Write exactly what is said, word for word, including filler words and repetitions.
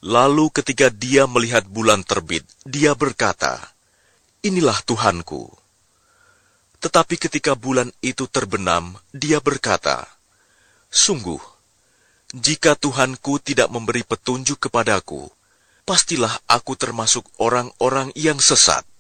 Lalu ketika dia melihat bulan terbit, dia berkata, "Inilah Tuhanku." Tetapi ketika bulan itu terbenam, dia berkata, "Sungguh, jika Tuhanku tidak memberi petunjuk kepadaku, pastilah aku termasuk orang-orang yang sesat."